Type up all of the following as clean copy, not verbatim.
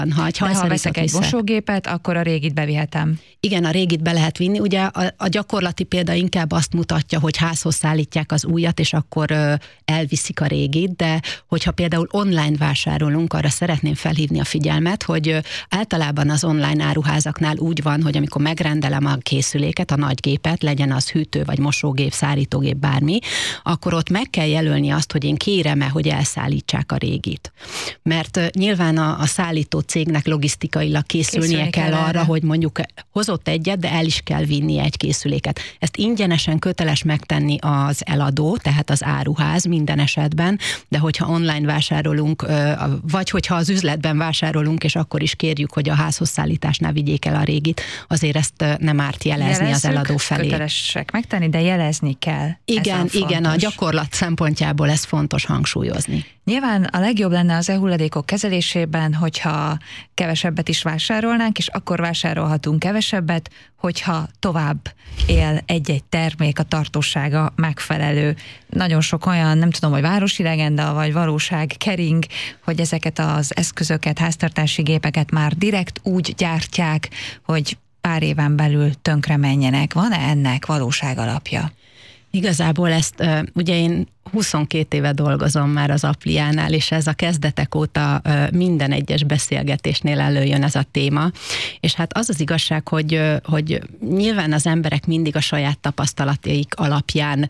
Ha veszek egy mosógépet, akkor a régit bevihetem. Igen, a régit be lehet vinni. Ugye a gyakorlati példa inkább azt mutatja, hogy házhoz szállítják az újat, és akkor elviszik a régit, de hogyha például online vásárolunk, arra szeretném felhívni a figyelmet, hogy általában az online áruházaknál úgy van, hogy amikor megrendelem a készüléket, a nagy gépet, legyen az hűtő, vagy mosógép, szárítógép, bármi, akkor ott meg kell jelölni azt, hogy én kérem-e, hogy elszállítsák a régit. Mert nyilván a szállító cégnek logisztikailag készülnie kell arra, hogy mondjuk hozott egyet, de el is kell vinni egy készüléket. Ezt ingyenesen köteles megtenni az eladó, tehát az áruház minden esetben, de hogyha online vásárolunk, vagy hogyha az üzletben vásárolunk, és akkor is kérjük, hogy a házhoz szállításnál vigyék el a régit, azért ezt nem árt jelezni az eladó felé. Kötelesek megtenni, de jelezni kell. Igen, a gyakorlat szempontjából ez fontos hangsúlyozni. Nyilván a legjobb lenne az e-hulladékok kezelésében, hogyha kevesebbet is vásárolnánk, és akkor vásárolhatunk kevesebbet, hogyha tovább él egy-egy termék, a tartósága megfelelő. Nagyon sok olyan, nem tudom, hogy városi legenda, vagy valóság kering, hogy ezeket az eszközöket, háztartási gépeket már direkt úgy gyártják, hogy pár éven belül tönkre menjenek. Van-e ennek valóság alapja? Igazából ezt, ugye én 22 éve dolgozom már az Appliánál, és ez a kezdetek óta minden egyes beszélgetésnél előjön ez a téma, és hát az az igazság, hogy nyilván az emberek mindig a saját tapasztalataik alapján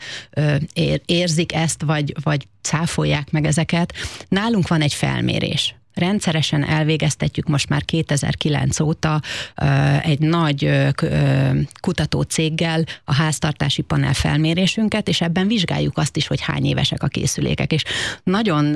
érzik ezt, vagy cáfolják meg ezeket. Nálunk van egy felmérés. Rendszeresen elvégeztetjük most már 2009 óta egy nagy kutatócéggel a háztartási panel felmérésünket, és ebben vizsgáljuk azt is, hogy hány évesek a készülékek. És nagyon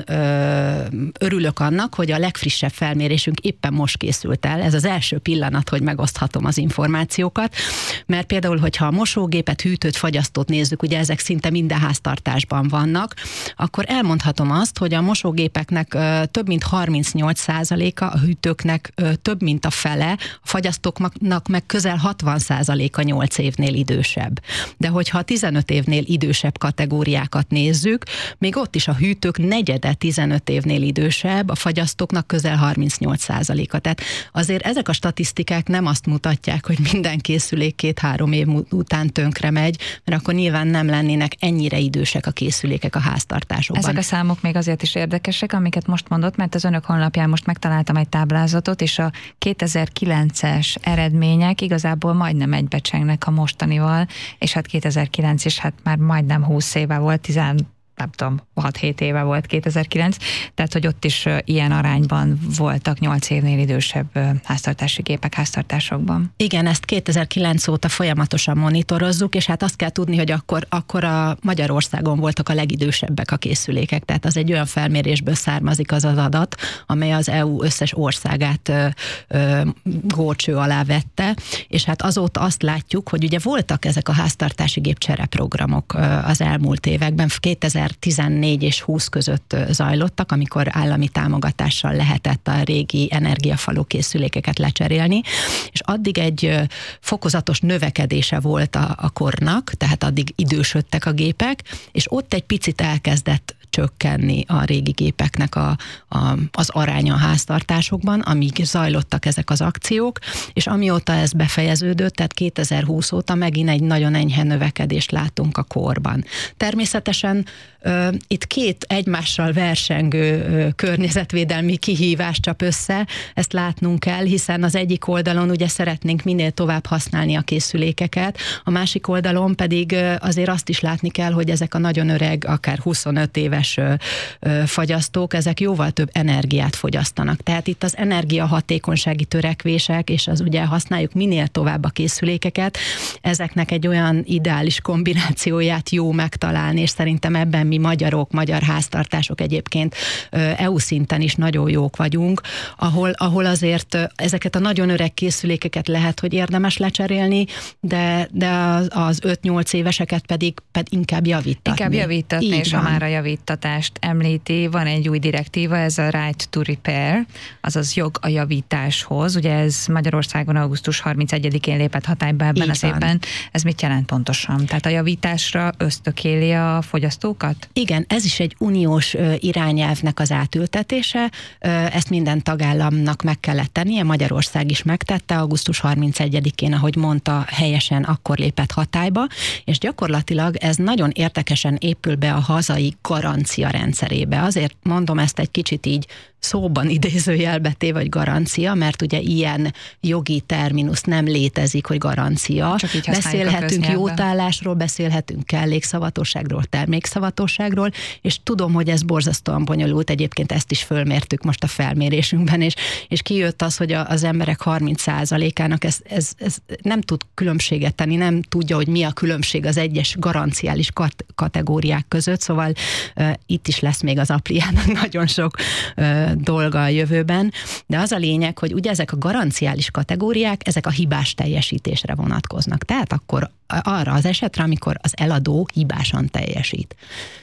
örülök annak, hogy a legfrissebb felmérésünk éppen most készült el. Ez az első pillanat, hogy megoszthatom az információkat, mert például, hogyha a mosógépet, hűtőt, fagyasztót nézzük, ugye ezek szinte minden háztartásban vannak, akkor elmondhatom azt, hogy a mosógépeknek több mint 38%-a, a hűtőknek több mint a fele, a fagyasztóknak meg közel 60%-a 8 évnél idősebb. De hogyha a 15 évnél idősebb kategóriákat nézzük, még ott is a hűtők negyede 15 évnél idősebb, a fagyasztóknak közel 38%-a. Tehát azért ezek a statisztikák nem azt mutatják, hogy minden készülék 2-3 év után tönkre megy, mert akkor nyilván nem lennének ennyire idősek a készülékek a háztartásokban. Ezek a számok még azért is érdekesek, amiket most mondott, mert az önök honlapján most megtaláltam egy táblázatot, és a 2009-es eredmények igazából majdnem egybecsengnek a mostanival, és hát 2009 is hát már majdnem 20 éve volt, nem tudom, 6-7 éve volt 2009, tehát hogy ott is ilyen arányban voltak 8 évnél idősebb háztartási gépek háztartásokban. Igen, ezt 2009 óta folyamatosan monitorozzuk, és hát azt kell tudni, hogy akkor a Magyarországon voltak a legidősebbek a készülékek, tehát az egy olyan felmérésből származik az az adat, amely az EU összes országát górcső alá vette, és hát azóta azt látjuk, hogy ugye voltak ezek a háztartási gép csereprogramok az elmúlt években, 2014 és 20 között zajlottak, amikor állami támogatással lehetett a régi energiafaló készülékeket lecserélni, és addig egy fokozatos növekedése volt a kornak, tehát addig idősödtek a gépek, és ott egy picit elkezdett csökkenni a régi gépeknek az aránya a háztartásokban, amíg zajlottak ezek az akciók, és amióta ez befejeződött, tehát 2020 óta megint egy nagyon enyhe növekedést látunk a korban. Természetesen itt két egymással versengő környezetvédelmi kihívást csap össze, ezt látnunk kell, hiszen az egyik oldalon ugye szeretnénk minél tovább használni a készülékeket, a másik oldalon pedig azért azt is látni kell, hogy ezek a nagyon öreg, akár 25 éves fagyasztók, ezek jóval több energiát fogyasztanak. Tehát itt az energiahatékonysági törekvések, és az ugye használjuk minél tovább a készülékeket, ezeknek egy olyan ideális kombinációját jó megtalálni, és szerintem ebben mi magyarok, magyar háztartások egyébként EU szinten is nagyon jók vagyunk, ahol azért ezeket a nagyon öreg készülékeket lehet, hogy érdemes lecserélni, de az 5-8 éveseket pedig inkább javítatni. Inkább javítatni, és a mára javít javíttatást említi, van egy új direktíva, ez a Right to Repair, azaz jog a javításhoz. Ugye ez Magyarországon augusztus 31-én lépett hatályba ebben az évben. Ez mit jelent pontosan? Tehát a javításra ösztökéli a fogyasztókat? Igen, ez is egy uniós irányelvnek az átültetése. Ezt minden tagállamnak meg kellett tennie, Magyarország is megtette, augusztus 31-én, ahogy mondta, helyesen akkor lépett hatályba, és gyakorlatilag ez nagyon érdekesen épül be a hazai garancia rendszerébe. Azért mondom ezt egy kicsit így szóban idézőjelbe téve, vagy garancia, mert ugye ilyen jogi terminus nem létezik, hogy garancia. Beszélhetünk jótállásról, beszélhetünk kellékszavatosságról, termékszavatosságról, és tudom, hogy ez borzasztóan bonyolult, egyébként ezt is fölmértük most a felmérésünkben, és kijött az, hogy az emberek 30%-ának ez nem tud különbséget tenni, nem tudja, hogy mi a különbség az egyes garanciális kategóriák között, szóval itt is lesz még az Apliának nagyon sok dolga a jövőben, de az a lényeg, hogy ugye ezek a garanciális kategóriák, ezek a hibás teljesítésre vonatkoznak. Tehát akkor arra az esetre, amikor az eladó hibásan teljesít.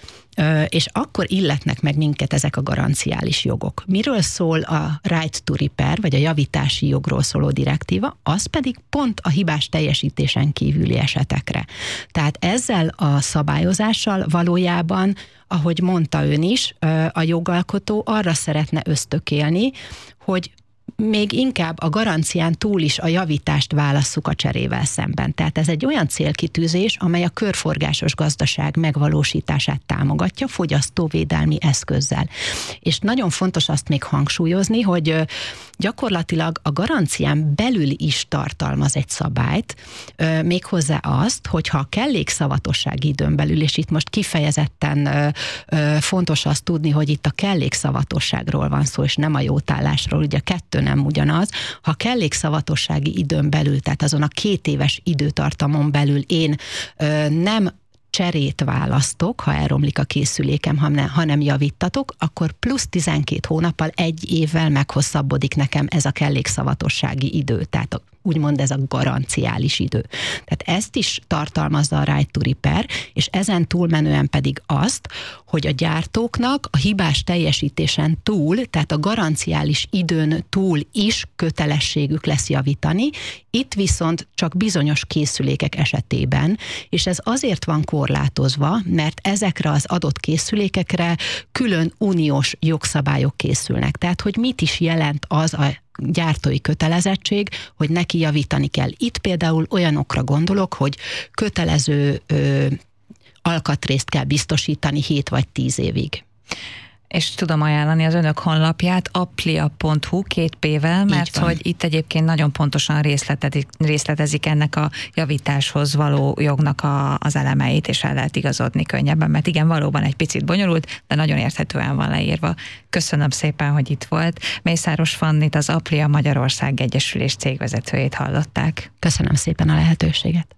És akkor illetnek meg minket ezek a garanciális jogok. Miről szól a Right to Repair, vagy a javítási jogról szóló direktíva? Az pedig pont a hibás teljesítésen kívüli esetekre. Tehát ezzel a szabályozással valójában, ahogy mondta ön is, a jogalkotó arra szeretne ösztökélni, hogy még inkább a garancián túl is a javítást válasszuk a cserével szemben. Tehát ez egy olyan célkitűzés, amely a körforgásos gazdaság megvalósítását támogatja fogyasztóvédelmi eszközzel. És nagyon fontos azt még hangsúlyozni, hogy gyakorlatilag a garancián belül is tartalmaz egy szabályt, méghozzá azt, hogyha a kellékszavatossági időn belül, és itt most kifejezetten fontos azt tudni, hogy itt a kellékszavatosságról van szó, és nem a jótállásról, ugye a kettő nem ugyanaz. Ha kellékszavatossági időn belül, tehát azon a 2 éves időtartamon belül én nem cserét választok, ha elromlik a készülékem, hanem javítatok, akkor plusz 12 hónappal, 1 évvel meghosszabbodik nekem ez a kellékszavatossági idő. Tehát úgymond ez a garanciális idő. Tehát ezt is tartalmazza a Right to Repair, és ezen túlmenően pedig azt, hogy a gyártóknak a hibás teljesítésen túl, tehát a garanciális időn túl is kötelességük lesz javítani, itt viszont csak bizonyos készülékek esetében, és ez azért van korlátozva, mert ezekre az adott készülékekre külön uniós jogszabályok készülnek. Tehát, hogy mit is jelent az a gyártói kötelezettség, hogy neki javítani kell. Itt például olyanokra gondolok, hogy kötelező alkatrészt kell biztosítani 7 vagy 10 évig. És tudom ajánlani az önök honlapját, aplia.hu 2 P-vel, mert hogy itt egyébként nagyon pontosan részletezik ennek a javításhoz való jognak az elemeit, és el lehet igazodni könnyebben, mert igen, valóban egy picit bonyolult, de nagyon érthetően van leírva. Köszönöm szépen, hogy itt volt. Mészáros Fannit, az Aplia Magyarország Egyesülés cégvezetőjét hallották. Köszönöm szépen a lehetőséget.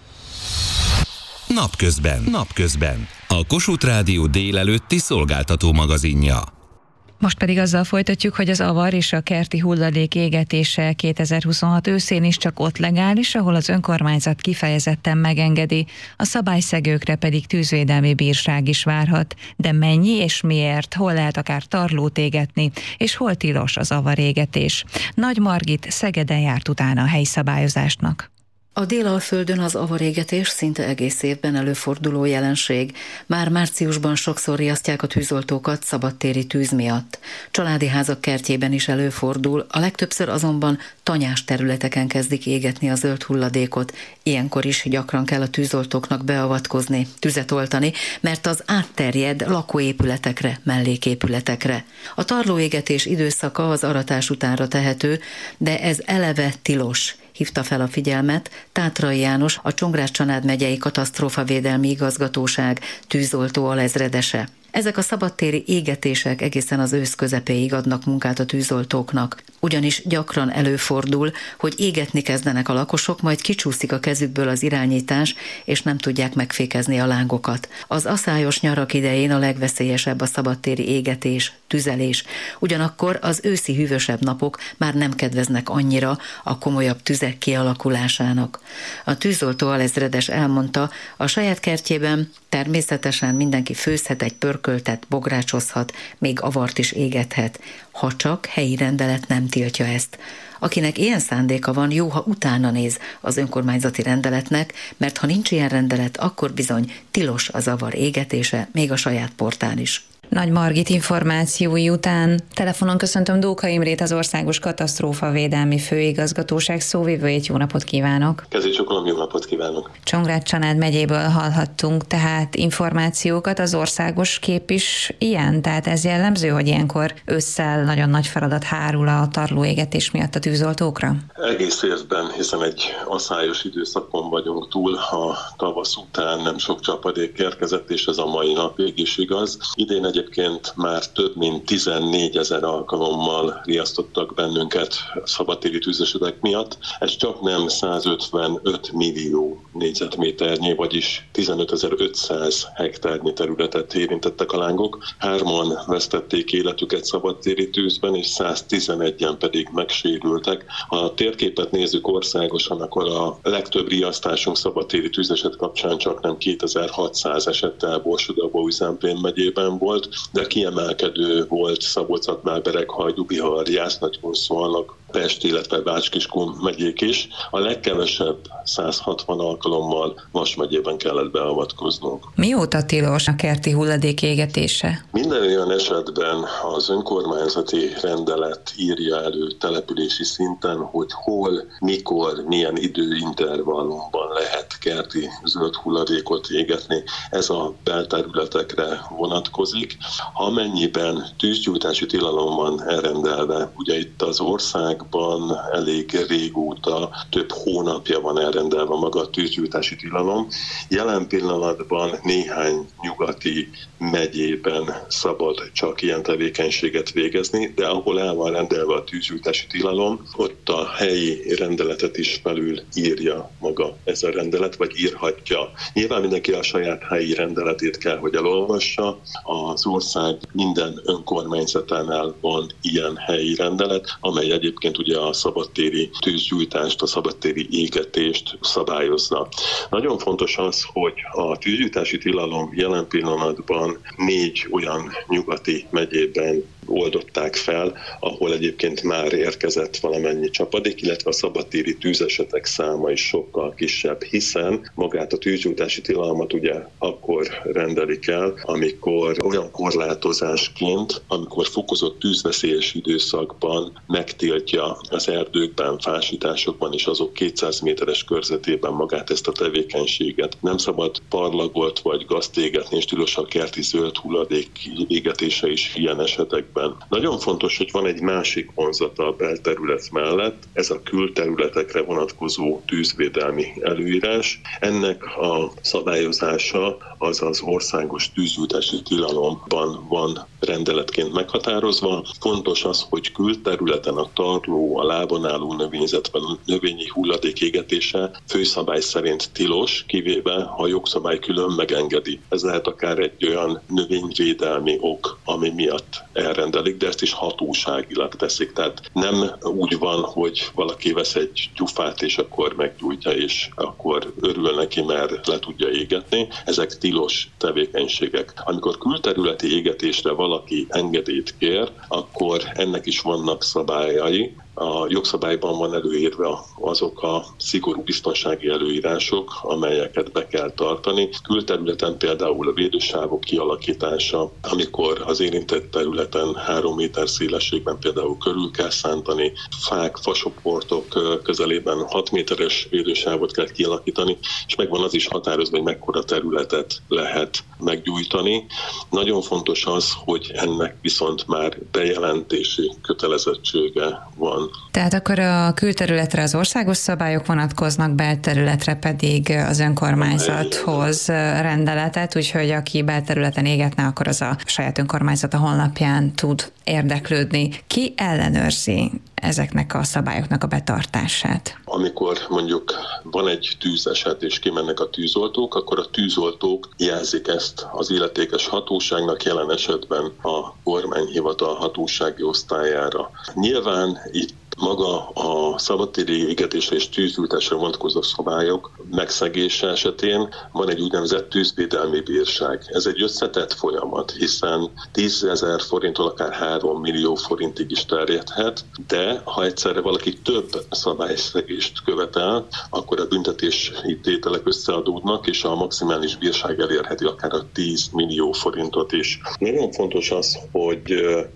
Napközben. A Kossuth Rádió délelőtti szolgáltató magazinja. Most pedig azzal folytatjuk, hogy az avar és a kerti hulladék égetése 2026 őszén is csak ott legális, ahol az önkormányzat kifejezetten megengedi, a szabályszegőkre pedig tűzvédelmi bírság is várhat. De mennyi és miért? Hol lehet akár tarlót égetni, és hol tilos az avarégetés? Nagy Margit Szegeden járt utána a helyi szabályozásnak. A Délalföldön az avarégetés szinte egész évben előforduló jelenség. Már márciusban sokszor riasztják a tűzoltókat szabadtéri tűz miatt. Családi házak kertjében is előfordul, a legtöbbször azonban tanyás területeken kezdik égetni a zöld hulladékot. Ilyenkor is gyakran kell a tűzoltóknak beavatkozni, tüzet oltani, mert az átterjed lakóépületekre, melléképületekre. A tarlóégetés időszaka az aratás utánra tehető, de ez eleve tilos, hívta fel a figyelmet Tátrai János, a Csongrád-Csanád megyei katasztrófavédelmi igazgatóság tűzoltó alezredese. Ezek a szabadtéri égetések egészen az ősz közepéig adnak munkát a tűzoltóknak. Ugyanis gyakran előfordul, hogy égetni kezdenek a lakosok, majd kicsúszik a kezükből az irányítás, és nem tudják megfékezni a lángokat. Az aszályos nyarak idején a legveszélyesebb a szabadtéri égetés, tüzelés. Ugyanakkor az őszi hűvösebb napok már nem kedveznek annyira a komolyabb tüzek kialakulásának. A tűzoltó alezredes elmondta, a saját kertjében Természetesen mindenki főzhet egy pörköltet, bográcsozhat, még avart is égethet, ha csak helyi rendelet nem tiltja ezt. Akinek ilyen szándéka van, jó, ha utána néz az önkormányzati rendeletnek, mert ha nincs ilyen rendelet, akkor bizony tilos az avar égetése, még a saját portán is. Nagy Margit információi után telefonon köszöntöm Dóka Imrét, az Országos Katasztrófavédelmi Főigazgatóság szóvivőjét. Jó napot kívánok! Kezécsokolom, jó napot kívánok! Csongrád-Csanád megyéből hallhattunk tehát információkat, az országos kép is ilyen? Tehát ez jellemző, hogy ilyenkor ősszel nagyon nagy feladat hárul a tarlóégetés miatt a tűzoltókra? Egész évben, hiszen egy aszályos időszakon vagyunk túl, a tavasz után nem sok csapadék érkezett, és ez a mai napig is igaz. Idén egyébként már több mint 14 000 alkalommal riasztottak bennünket szabadtéri tűzesetek miatt. Ez csak nem 155 millió négyzetméternyi, vagyis 15.500 hektárnyi területet érintettek a lángok. 3-an vesztették életüket szabadtéri tűzben, és 111-en pedig megsérültek. Ha a térképet nézzük országosan, akkor a legtöbb riasztásunk szabadtéri tűzeset kapcsán csak nem 2600 esettel Borsod-Abaúj-Zemplén megyében volt, de kiemelkedő volt Szabolcs-Szatmár-Bereg, Hajdú-Bihar, Jász-Nagykun-Szolnok, Pest, illetve Bács-Kiskun megyék is. A legkevesebb 160 alkalommal Vas megyében kellett beavatkoznunk. Mióta tilos a kerti hulladék égetése? Minden olyan esetben az önkormányzati rendelet írja elő települési szinten, hogy hol, mikor, milyen időintervallumban lehet kerti zöld hulladékot égetni. Ez a belterületekre vonatkozik. Amennyiben tűzgyújtási tilalom van elrendelve, ugye itt az országban elég régóta, több hónapja van elrendelve maga a tűzgyújtási tilalom. Jelen pillanatban néhány nyugati megyében szabad csak ilyen tevékenységet végezni, de ahol el van rendelve a tűzgyújtási tilalom, ott a helyi rendeletet is felül írja maga ez a rendelet, vagy írhatja. Nyilván mindenki a saját helyi rendeletét kell, hogy elolvassa. Az ország minden önkormányzatánál van ilyen helyi rendelet, amely egyébként ugye a szabadtéri tűzgyújtást, a szabadtéri égetést szabályozza. Nagyon fontos az, hogy a tűzgyújtási tilalom jelen pillanatban 4 olyan nyugati megyében oldották fel, ahol egyébként már érkezett valamennyi csapadék, illetve a szabadtéri tűzesetek száma is sokkal kisebb, hiszen magát a tűzgyújtási tilalmat ugye akkor rendelik el, amikor olyan korlátozásként, amikor fokozott tűzveszélyes időszakban megtiltja az erdőkben, fásításokban és azok 200 méteres körzetében magát ezt a tevékenységet. Nem szabad parlagolt vagy gazt égetni, és tilos a kerti zöld hulladék égetése is ilyen esetekben. Nagyon fontos, hogy van egy másik vonzata a belterület mellett, ez a külterületekre vonatkozó tűzvédelmi előírás. Ennek a szabályozása az országos tűzgyújtási tilalomban van rendeletként meghatározva. Fontos az, hogy külterületen a tarló, a lábon álló növényzetben növényi hulladék égetése főszabály szerint tilos, kivéve ha a jogszabály külön megengedi. Ez lehet akár egy olyan növényvédelmi ok, ami miatt elrendelik, de ezt is hatóságilag teszik. Tehát nem úgy van, hogy valaki vesz egy gyufát, és akkor meggyújtja, és akkor örül neki, mert le tudja égetni. Ezek tilos tevékenységek. Amikor külterületi égetésre valaki engedélyt kér, akkor ennek is vannak szabályai. A jogszabályban van előírva azok a szigorú biztonsági előírások, amelyeket be kell tartani. Külterületen például a védősávok kialakítása, amikor az érintett területen 3 méter szélességben például körül kell szántani, fák, fasoportok közelében 6 méteres védősávot kell kialakítani, és megvan az is határozva, hogy mekkora területet lehet meggyújtani. Nagyon fontos az, hogy ennek viszont már bejelentési kötelezettsége van. Tehát akkor a külterületre az országos szabályok vonatkoznak, belterületre pedig az önkormányzat hoz rendeletet, úgyhogy aki belterületen égetne, akkor az a saját önkormányzata honlapján tud érdeklődni. Ki ellenőrzi ezeknek a szabályoknak a betartását? Amikor mondjuk van egy tűzeset és kimennek a tűzoltók, akkor a tűzoltók jelzik ezt az illetékes hatóságnak, jelen esetben a kormányhivatal hatósági osztályára. Nyilván itt maga a szabadtéri égetésre és tűzgyújtásra vonatkozó szabályok megszegése esetén van egy úgynevezett tűzvédelmi bírság. Ez egy összetett folyamat, hiszen 10 000 forinttól akár 3 millió forintig is terjedhet, de ha egyszerre valaki több szabályszegést követel, akkor a büntetési tételek összeadódnak, és a maximális bírság elérheti akár a 10 millió forintot is. Nagyon fontos az, hogy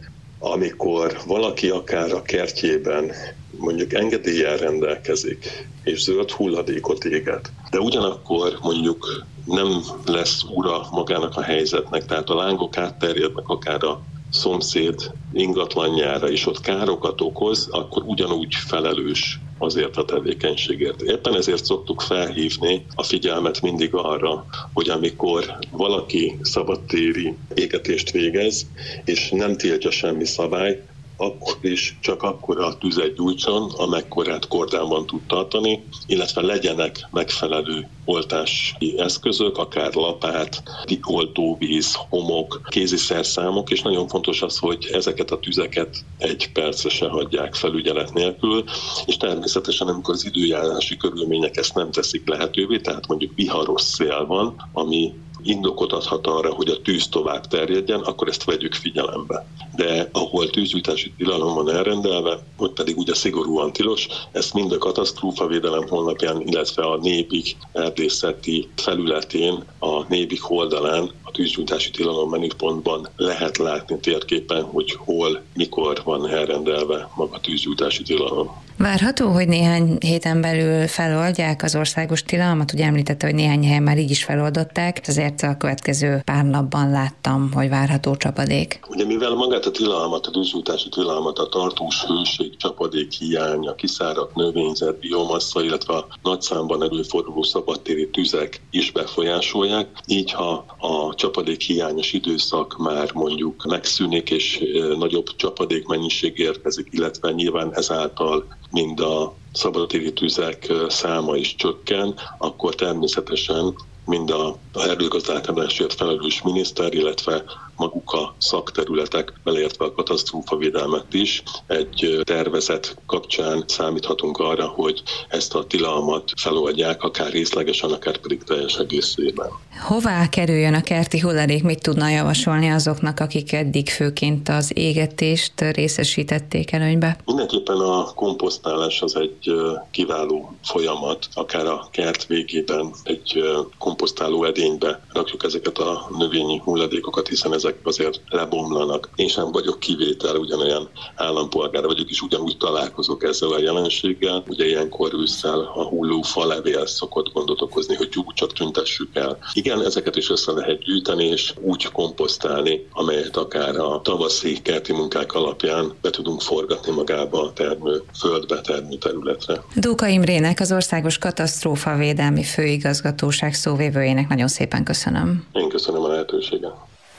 amikor valaki akár a kertjében mondjuk engedéllyel rendelkezik, és zöld hulladékot éget, de ugyanakkor mondjuk nem lesz ura magának a helyzetnek, tehát a lángok átterjednek akár a szomszéd ingatlanjára, és ott károkat okoz, akkor ugyanúgy felelős azért a tevékenységért. Éppen ezért szoktuk felhívni a figyelmet mindig arra, hogy amikor valaki szabadtéri égetést végez, és nem tiltja semmi szabály, akkor is csak akkora tüzet gyújtson, amekkorát kordában tud tartani, illetve legyenek megfelelő oltási eszközök, akár lapát, oltóvíz, homok, kéziszerszámok, és nagyon fontos az, hogy ezeket a tüzeket 1 percre se hagyják felügyelet nélkül, és természetesen amikor az időjárási körülmények ezt nem teszik lehetővé, tehát mondjuk viharos szél van, ami indokot adhat arra, hogy a tűz tovább terjedjen, akkor ezt vegyük figyelembe. De ahol tűzgyújtási tilalom van elrendelve, ott pedig ugye szigorúan tilos, ezt mind a katasztrófavédelem honlapján, illetve a Nébik erdészeti felületén, a Nébik oldalán, a tűzgyújtási tilalom menüpontban lehet látni térképen, hogy hol, mikor van elrendelve maga a tűzgyújtási tilalom. Várható, hogy néhány héten belül feloldják az országos tilalmat? Ugye említette, hogy néhány helyen már így is feloldották, azért a következő pár napban láttam, hogy várható csapadék. Ugye mivel magát a tilalmat, a tűzgyújtási tilalmat a tartós hőség, csapadék hiánya, kiszáradt növényzet, biomassa, illetve a nagy számban előforduló szabadtéri tüzek is befolyásolják, így ha a csapadék hiányos időszak már mondjuk megszűnik, és nagyobb csapadék mennyiség érkezik, illetve nyilván ezáltal mind a szabadtéri tüzek száma is csökken, akkor természetesen mind a erdőgazdálkodásért felelős miniszter, illetve maguk a szakterületek, beleértve a katasztrófavédelmet is, egy tervezet kapcsán számíthatunk arra, hogy ezt a tilalmat feloldják, akár részlegesen, akár pedig teljes egészében. Hová kerüljön a kerti hulladék? Mit tudna javasolni azoknak, akik eddig főként az égetést részesítették előnybe? Mindenképpen a komposztálás az egy kiváló folyamat, akár a kert végében egy komposztáló edénybe rakjuk ezeket a növényi hulladékokat, hiszen ezek azért lebomlanak. Én sem vagyok kivétel, ugyanolyan állampolgár vagyok, és ugyanúgy találkozok ezzel a jelenséggel. Ugye ilyenkor ősszel a hulló falevél szokott gondot okozni, hogy csak tüntessük el. Igen, ezeket is össze lehet gyűjteni, és úgy komposztálni, amelyet akár a tavaszi kerti munkák alapján be tudunk forgatni magába a földbe, termőterületre. Dóka Imrének, az Országos Katasztrófavédelmi Főigazgatóság szóvivőjének nagyon szépen köszönöm. Én köszönöm a lehetőséget.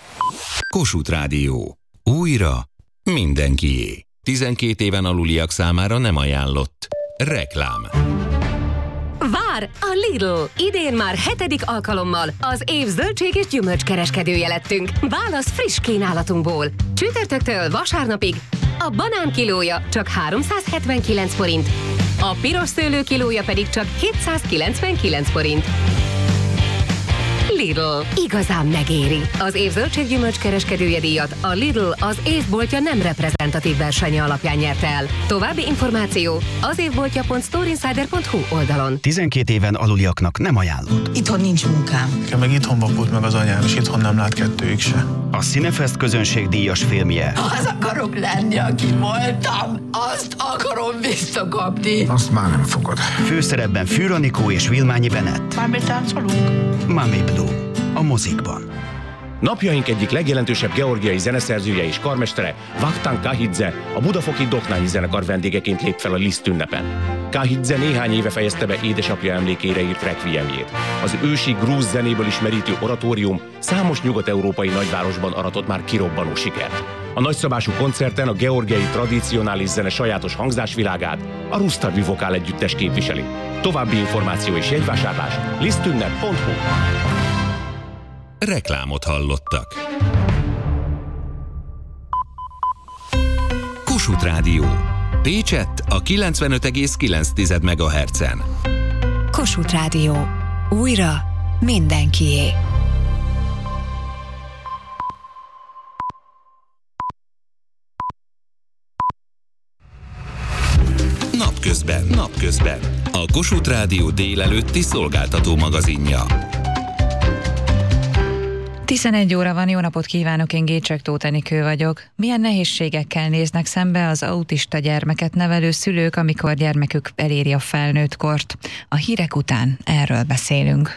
Kossuth Rádió. Újra mindenkié. 12 éven aluliak számára nem ajánlott. Reklám. Vár a Lidl! Idén már 7. alkalommal az év zöldség és gyümölcskereskedője lettünk. Válasz friss kínálatunkból. Csütörtöktől vasárnapig a banán kilója csak 379 forint, a piros szőlő kilója pedig csak 799 forint. Lidl. Igazán megéri. Az év zöldséggyümölcs kereskedője díjat a Lidl az évboltja nem reprezentatív versenye alapján nyerte el. További információ az évboltja.storeinsider.hu oldalon. 12 éven aluliaknak nem ajánlott. Itthon nincs munkám. Nekem meg itthon vakult meg az anyám, és itthon nem lát kettőjük se. A Cinefest közönségdíjas filmje. Az akarok lenni, aki voltam. Azt akarom visszakapni. Azt már nem fogod. Főszerepben Fűr Anikó és Vilmányi Bennett. Már táncolunk? Mami Blue. A mozikban. Napjaink egyik legjelentősebb georgiai zeneszerzője és karmestere, Vakhtang Kahidze, a budafoki Doknányi zenekar vendégeként lép fel a Liszt ünnepen. Kahidze néhány éve fejezte be édesapja emlékére írt requiemjét. Az ősi grúz zenéből ismerítő oratórium számos nyugat-európai nagyvárosban aratott már kirobbanó sikert. A nagyszabású koncerten a georgiai tradicionális zene sajátos hangzásvilágát a Rustavi Vokál együttes képviseli. További információ és jegyvásárlás lisztünnep.hu. Reklámot hallottak. Kossuth Rádió. Pécsett a 95,9 MHz-en. Kossuth Rádió. Újra mindenkié. Napközben. A Kossuth Rádió délelőtti szolgáltató magazinja. 11 óra van, jó napot kívánok, én Gécsek Tóth Enikő vagyok. Milyen nehézségekkel néznek szembe az autista gyermeket nevelő szülők, amikor gyermekük eléri a felnőtt kort? A hírek után erről beszélünk.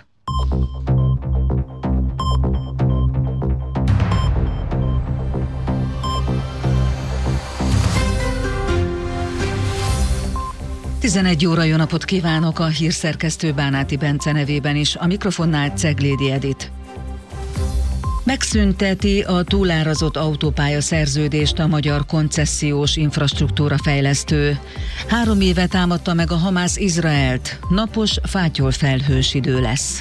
Tizenegy óra, jó napot kívánok, a hírszerkesztő Bánáti Bence nevében is, a mikrofonnál Ceglédi Edit. Megszünteti a túlárazott autópálya szerződést a magyar koncesziós infrastruktúra fejlesztő. 3 éve támadta meg a Hamász Izraelt. Napos, fátyol-felhős idő lesz.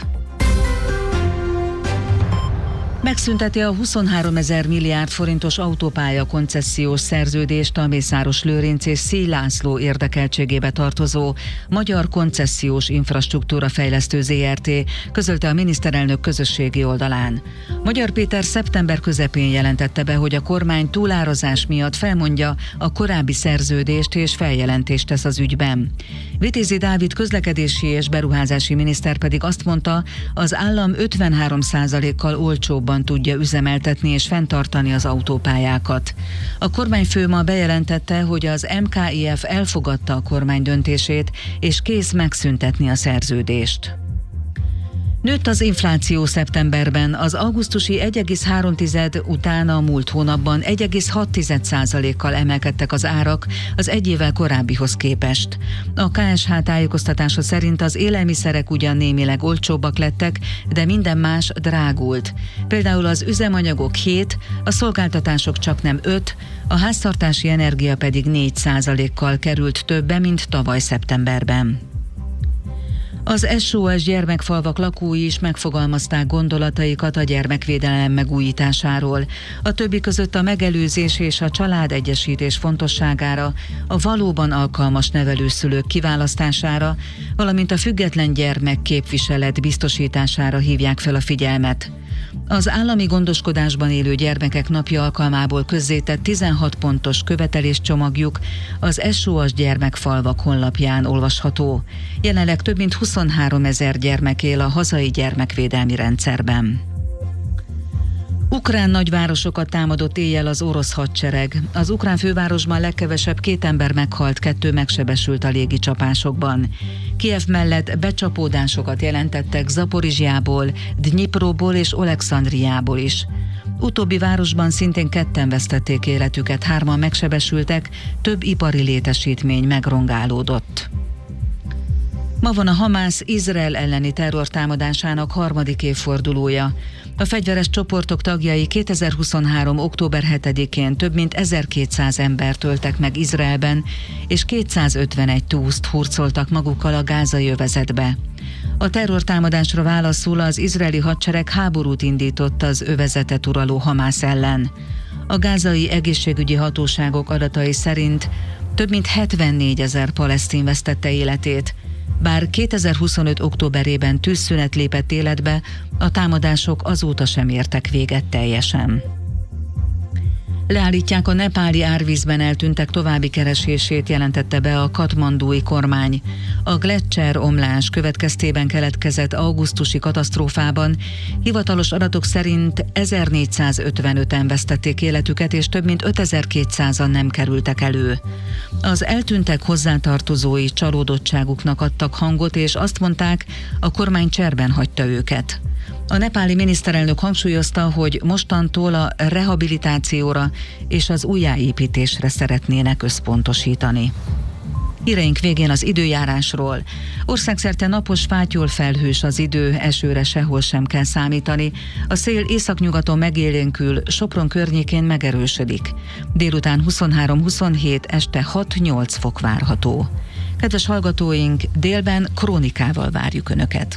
Megszünteti a 23 000 milliárd forintos autópálya koncesziós szerződést a Mészáros-Lőrinc és Szély László érdekeltségébe tartozó Magyar Koncesziós Infrastruktúra Fejlesztő Zrt., közölte a miniszterelnök közösségi oldalán. Magyar Péter szeptember közepén jelentette be, hogy a kormány túlárazás miatt felmondja a korábbi szerződést és feljelentést tesz az ügyben. Vitézi Dávid közlekedési és beruházási miniszter pedig azt mondta, az állam 53%-kal olcsóbban tudja üzemeltetni és fenntartani az autópályákat. A kormányfő ma bejelentette, hogy az MKIF elfogadta a kormány döntését, és kész megszüntetni a szerződést. Nőtt az infláció szeptemberben, az augusztusi 1,3 után a múlt hónapban 1,6%-kal emelkedtek az árak az egy évvel korábbihoz képest. A KSH tájékoztatása szerint az élelmiszerek ugyan némileg olcsóbbak lettek, de minden más drágult. Például az üzemanyagok 7, a szolgáltatások csaknem 5, a háztartási energia pedig 4%-kal került többe, mint tavaly szeptemberben. Az SOS gyermekfalvak lakói is megfogalmazták gondolataikat a gyermekvédelem megújításáról. A többi között a megelőzés és a családegyesítés fontosságára, a valóban alkalmas nevelőszülők kiválasztására, valamint a független gyermekképviselet biztosítására hívják fel a figyelmet. Az állami gondoskodásban élő gyermekek napja alkalmából közzétett 16 pontos követeléscsomagjuk az SOS gyermekfalvak honlapján olvasható. Jelenleg több mint 23 000 gyermek él a hazai gyermekvédelmi rendszerben. Ukrán nagyvárosokat támadott éjjel az orosz hadsereg. Az ukrán fővárosban legkevesebb 2 ember meghalt, 2 megsebesült a légicsapásokban. Kijev mellett becsapódásokat jelentettek Zaporizsjából, Dnyipróból és Olekszandriából is. Utóbbi városban szintén 2-en vesztették életüket, 3-an megsebesültek, több ipari létesítmény megrongálódott. Ma van a Hamász Izrael elleni terrortámadásának 3. évfordulója. A fegyveres csoportok tagjai 2023. október 7-én több mint 1200 embert öltek meg Izraelben, és 251 túszt hurcoltak magukkal a gázai övezetbe. A terrortámadásra válaszul az izraeli hadsereg háborút indított az övezetet uraló Hamász ellen. A gázai egészségügyi hatóságok adatai szerint több mint 74 000 palesztin vesztette életét. Bár 2025. októberében tűzszünet lépett életbe, a támadások azóta sem értek véget teljesen. Leállítják a nepáli árvízben eltűntek további keresését, jelentette be a katmandúi kormány. A gleccser omlás következtében keletkezett augusztusi katasztrófában hivatalos adatok szerint 1455-en vesztették életüket, és több mint 5200-an nem kerültek elő. Az eltűntek hozzátartozói csalódottságuknak adtak hangot, és azt mondták, a kormány cserben hagyta őket. A nepáli miniszterelnök hangsúlyozta, hogy mostantól a rehabilitációra és az újjáépítésre szeretnének összpontosítani. Híreink végén az időjárásról. Országszerte napos, fátyol-felhős az idő, esőre sehol sem kell számítani. A szél északnyugaton megélénkül, Sopron környékén megerősödik. Délután 23-27, este 6-8 fok várható. Kedves hallgatóink, délben krónikával várjuk Önöket.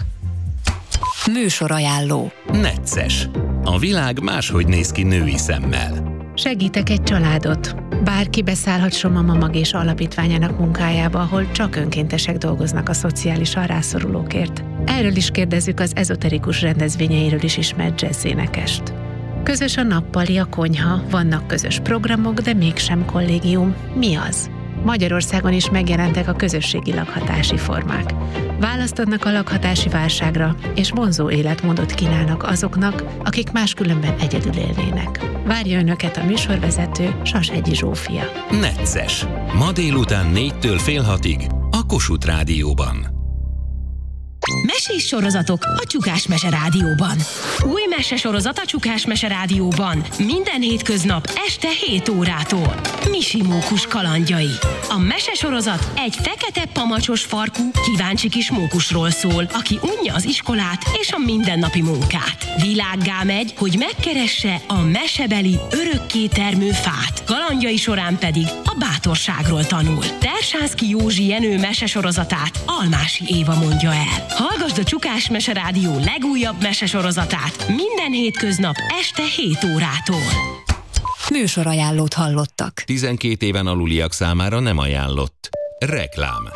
Műsorajánló. Necces. A világ máshogy néz ki női szemmel. Segítek egy családot. Bárki beszállhat Soma Mamag és alapítványának munkájába, ahol csak önkéntesek dolgoznak a szociálisan rászorulókért. Erről is kérdezzük az ezoterikus rendezvényeiről is ismert jazzénekest. Közös a nappali, a konyha, vannak közös programok, de mégsem kollégium. Mi az? Magyarországon is megjelentek a közösségi lakhatási formák. Választ adnak a lakhatási válságra, és vonzó életmódot kínálnak azoknak, akik máskülönben egyedül élnének. Várja Önöket a műsorvezető, Sashegyi Zsófia. Necces. Ma délután 4-től fél 6-ig a Kossuth Rádióban. Mesés sorozatok a Csukás Mese Rádióban. Új mesesorozat a Csukás Mese Rádióban. Minden hétköznap este 7 órától. Misi mókus kalandjai. A mesesorozat egy fekete pamacsos farkú, kíváncsi kis mókusról szól, aki unja az iskolát és a mindennapi munkát. Világgá megy, hogy megkeresse a mesebeli örökké termő fát. Kalandjai során pedig a bátorságról tanul. Tersánszky Józsi Jenő mesesorozatát Almási Éva mondja el. Hallgasd a Csukás Mese Rádió legújabb mesesorozatát minden hétköznap este 7 órától. Műsorajánlót hallottak. 12 éven aluliak számára nem ajánlott. Reklám.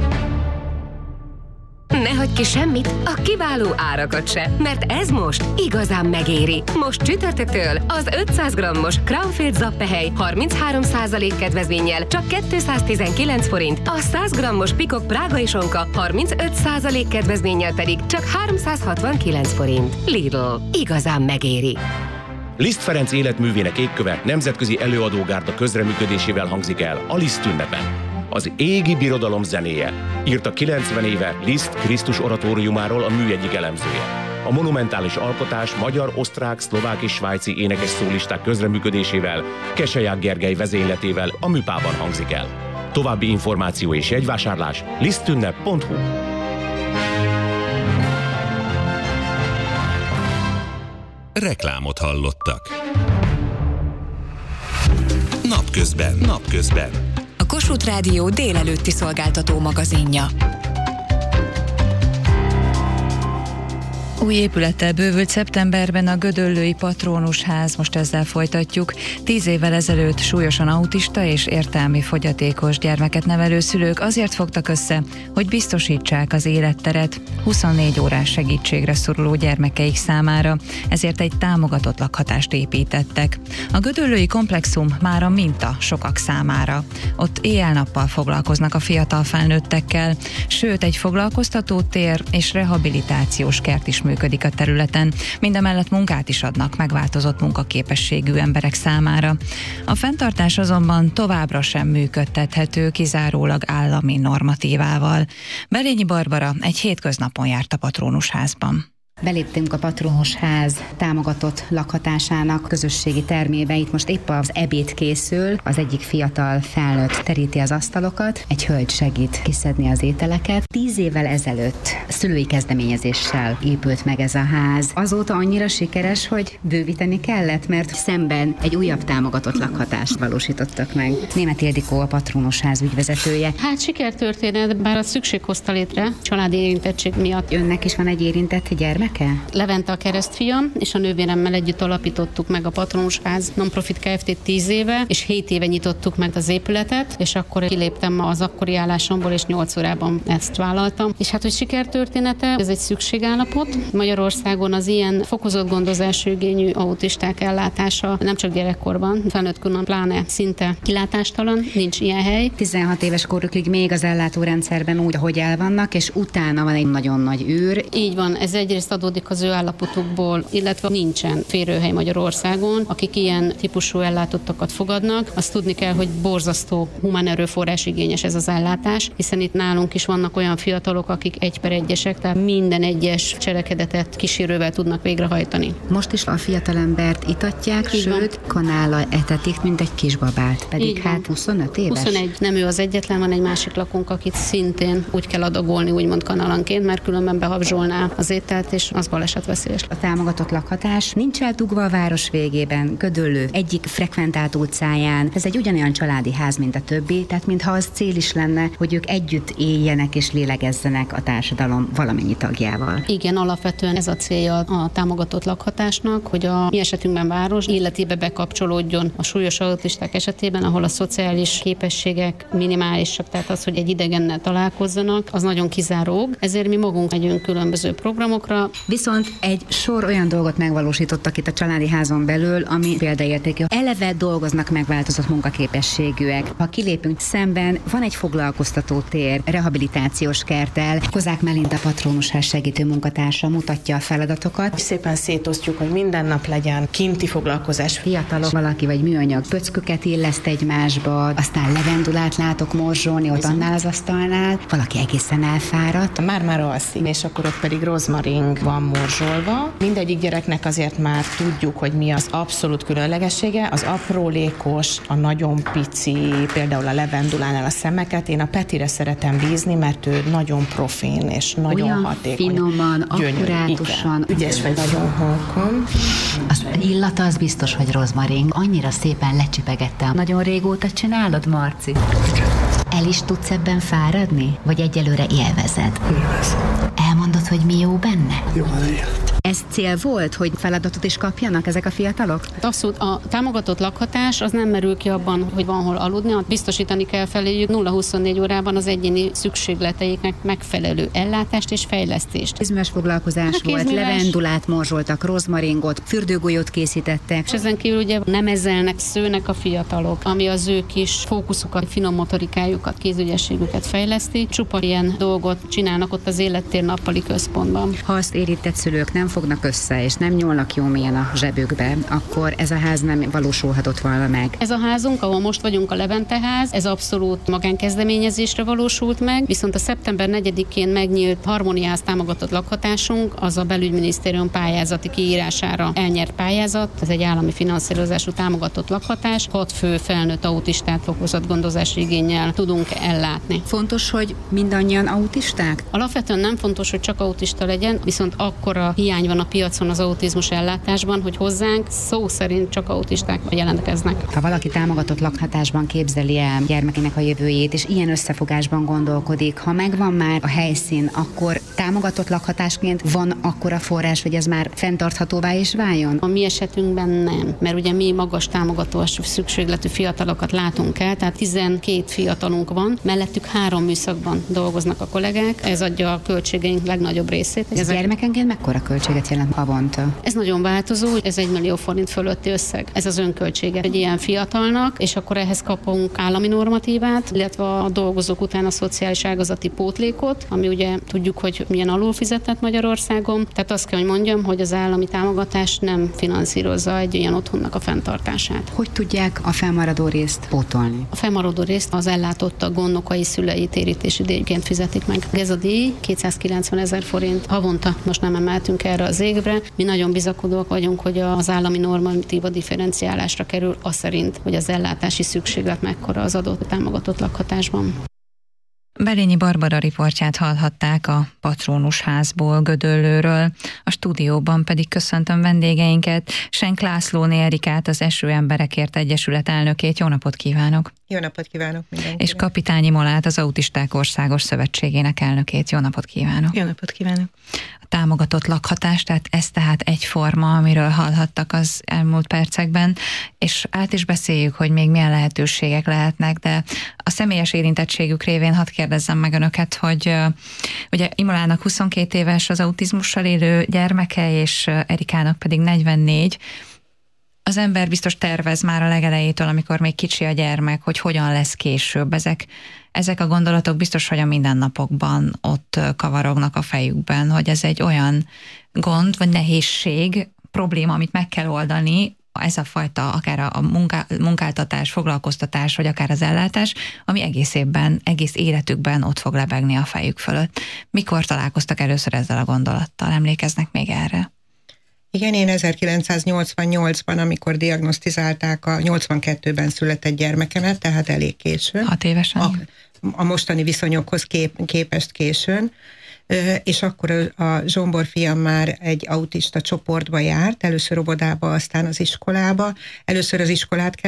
Ne hagyj ki semmit, a kiváló árakat se, mert ez most igazán megéri. Most csütörtöktől az 500 g-os Crownfield zappehely 33% kedvezménnyel csak 219 forint, a 100 g-os Pikok prágai sonka 35% kedvezménnyel pedig csak 369 forint. Lidl, igazán megéri. Liszt Ferenc életművének égköve nemzetközi előadógárda közreműködésével hangzik el a Liszt ünnepen. Az égi birodalom zenéje, írta 90 éve Liszt Krisztus oratóriumáról a mű egyik elemzője. A monumentális alkotás magyar, osztrák, szlovák és svájci énekes szólisták közreműködésével, Keseják Gergely vezényletével a műpában hangzik el. További információ és jegyvásárlás lisztünnep.hu. Reklámot hallottak. Napközben. A Kossuth Rádió délelőtti szolgáltató magazinja. Új épülettel bővült szeptemberben a Gödöllői Patrónusház, most ezzel folytatjuk. 10 évvel ezelőtt súlyosan autista és értelmi fogyatékos gyermeket nevelő szülők azért fogtak össze, hogy biztosítsák az életteret 24 órás segítségre szoruló gyermekeik számára, ezért egy támogatott lakhatást építettek. A gödöllői komplexum mára minta sokak számára. Ott éjjel-nappal foglalkoznak a fiatal felnőttekkel, sőt egy foglalkoztató tér és rehabilitációs kert is működik a területen, mindemellett munkát is adnak megváltozott munkaképességű emberek számára. A fenntartás azonban továbbra sem működtethető kizárólag állami normatívával. Belényi Barbara egy hétköznapon járt a Patrónusházban. Beléptünk a Patrónusház támogatott lakhatásának közösségi termébe. Itt most épp az ebéd készül, az egyik fiatal felnőtt teríti az asztalokat, egy hölgy segít kiszedni az ételeket. 10 évvel ezelőtt szülői kezdeményezéssel épült meg ez a ház. Azóta annyira sikeres, hogy bővíteni kellett, mert szemben egy újabb támogatott lakhatást valósítottak meg. Németh Ildikó a Patrónusház ügyvezetője. Hát sikertörténet, bár a szükség hozta létre családi érintettség miatt. Önnek is van egy érintett gyermeke? Levente a keresztfiam, és a nővéremmel együtt alapítottuk meg a Patrónusház non-profit Kft. 10 éve, és 7 éve nyitottuk meg az épületet, és akkor kiléptem az akkori állásomból, és 8 órában ezt vállaltam. És hát, hogy sikertörténete, ez egy szükségállapot. Magyarországon az ilyen fokozott gondozású igényű autisták ellátása nem csak gyerekkorban, felnőttkorban pláne szinte kilátástalan, nincs ilyen hely. 16 éves korukig még az ellátórendszerben úgy, ahogy el vannak, és utána van egy nagyon nagy űr. Így van, ez egyrészt adódik az ő állapotukból, illetve nincsen férőhely Magyarországon, akik ilyen típusú ellátottakat fogadnak. Azt tudni kell, hogy borzasztó humán erőforrás igényes ez az ellátás, hiszen itt nálunk is vannak olyan fiatalok, akik 1/1-esek, tehát minden egyes cselekedetet kísérővel tudnak végrehajtani. Most is a fiatalembert itatják, sőt, kanállal etetik, mint egy kisbabát, pedig hát 25 éves. 21. Nem ő az egyetlen, van egy másik lakónk, akit szintén úgy kell adagolni, úgymond kanalanként, mert különben behabzsolná az ételt, és és az balesetveszélyes. A támogatott lakhatás nincs eldugva a város végében, Gödöllő egyik frekventált utcáján. Ez egy ugyanolyan családi ház, mint a többi, tehát mintha az cél is lenne, hogy ők együtt éljenek és lélegezzenek a társadalom valamennyi tagjával. Igen, alapvetően ez a célja a támogatott lakhatásnak, hogy a mi esetünkben város életébe bekapcsolódjon a súlyos autisták esetében, ahol a szociális képességek minimálisak, tehát az, hogy egy idegennel találkozzanak, az nagyon kizáróg. Ezért mi magunk megyünk különböző programokra. Viszont egy sor olyan dolgot megvalósítottak itt a családi házon belül, ami példaértékű. Eleve dolgoznak megváltozott munkaképességűek. Ha kilépünk szemben, van egy foglalkoztató tér, rehabilitációs kerttel. Kozák Melinda patronusház segítő munkatársa mutatja a feladatokat. Szépen szétosztjuk, hogy minden nap legyen kinti foglalkozás. Fiatalok, valaki vagy műanyag pöcköket illeszt egymásba, aztán levendulát látok morzsolni ott annál az asztalnál, valaki egészen elfáradt. Már alszik, és akkor ott pedig rozmaring van morzsolva. Mindegyik gyereknek azért már tudjuk, hogy mi az abszolút különlegessége, az aprólékos, a nagyon pici, például a levendulánál a szemeket. Én a Petire szeretem bízni, mert ő nagyon profin és nagyon olyan hatékony. Finoman, akkurátusan. Ügyes vagy, nagyon halkan. Az illata az biztos, hogy rozmaring. Annyira szépen lecsipegettem. Nagyon régóta csinálod, Marci? El is tudsz ebben fáradni? Vagy egyelőre élvezed? Elmondod, hogy mi jó benne? Jó, Ez cél volt, hogy feladatot is kapjanak ezek a fiatalok? Abszolút a támogatott lakhatás az nem merül ki abban, hogy van hol aludni, biztosítani kell feléjük 0-24 órában az egyéni szükségleteiknek megfelelő ellátást és fejlesztést. Kézműves foglalkozás volt, levendulát morzsoltak, rozmaringot, fürdőgolyót készítettek. És ezen kívül ugye nemezelnek, szőnek a fiatalok, ami az ő kis fókuszukat, finom motorikájukat, kézügyességüket fejleszti. Csupa ilyen dolgot csinálnak ott az Élettér nappali központban. Ha azt érintett szülők nem fognak össze, és nem nyúlnak jó mélyen a zsebükbe, akkor ez a ház nem valósulhatott volna meg. Ez a házunk, ahol most vagyunk, a Levente ház, ez abszolút magánkezdeményezésre valósult meg, viszont a szeptember 4-én megnyílt Harmóniaház támogatott lakhatásunk, az a Belügyminisztérium pályázati kiírására elnyert pályázat, ez egy állami finanszírozású támogatott lakhatás, 6 fő felnőtt autistát fokozott gondozási igénnyel tudunk ellátni. Fontos, hogy mindannyian autisták? Alapvetően nem fontos, hogy csak autista legyen, viszont akkora hiány van a piacon az autizmus ellátásban, hogy hozzánk szó szerint csak autisták jelentkeznek. Ha valaki támogatott lakhatásban képzeli el gyermekének a jövőjét, és ilyen összefogásban gondolkodik, ha megvan már a helyszín, akkor támogatott lakhatásként van akkora forrás, hogy ez már fenntarthatóvá is váljon? A mi esetünkben nem, mert ugye mi magas támogatós szükségletű fiatalokat látunk el, tehát 12 fiatalunk van, mellettük 3 műszakban dolgoznak a kollégák, ez adja a költségeink legnagyobb részét. Ez gyermekenként mekkora költséget jelent havonta? Ez nagyon változó, ez 1 millió forint fölötti összeg. Ez az önköltsége egy ilyen fiatalnak, és akkor ehhez kapunk állami normatívát, illetve a dolgozók után a szociális ágazati pótlékot, ami ugye tudjuk, hogy milyen alulfizetett Magyarországon. Tehát azt kell, hogy mondjam, hogy az állami támogatás nem finanszírozza egy ilyen otthonnak a fenntartását. Hogy tudják a fennmaradó részt pótolni? A fennmaradó részt az ellátottak gondnokai szülei térítési díjként fizetik meg. Ez a díj 290 000 forint havonta. Most nem emeltünk erre az égre. Mi nagyon bizakodóak vagyunk, hogy az állami normatíva differenciálásra kerül, az szerint, hogy az ellátási szükséglet mekkora az adott támogatott lakhatásban. Belényi Barbara riportját hallhatták a Patrónusházból, Gödöllőről. A stúdióban pedig köszöntöm vendégeinket, Senk Lászlóné Erikát, az Eső Emberekért Egyesület elnökét. Jó napot kívánok! Jó napot kívánok mindenkinek! És Kapitányi Molát, az Autisták Országos Szövetségének elnökét. Jó napot kívánok! Jó napot kívánok! A támogatott lakhatás, tehát ez tehát egyforma, amiről hallhattak az elmúlt percekben, és át is beszéljük, hogy még milyen lehetőségek lehetnek, de a személyes érintettségük révén hadd kérdezzem meg önöket, hogy ugye Imolának 22 éves az autizmussal élő gyermeke, és Erikának pedig 44. Az ember biztos tervez már a legelejétől, amikor még kicsi a gyermek, hogy hogyan lesz később. Ezek a gondolatok biztos, hogy a mindennapokban ott kavarognak a fejükben, hogy ez egy olyan gond, vagy nehézség, probléma, amit meg kell oldani, ez a fajta, akár a munkáltatás, foglalkoztatás, vagy akár az ellátás, ami egész életükben ott fog lebegni a fejük fölött. Mikor találkoztak először ezzel a gondolattal? Emlékeznek még erre? Igen, én 1988-ban, amikor diagnosztizálták a 82-ben született gyermekemet, tehát elég későn. 6 évesen? A mostani viszonyokhoz képest későn. és akkor a Zsombor fiam már egy autista csoportba járt, először óvodába, aztán az iskolába. Először az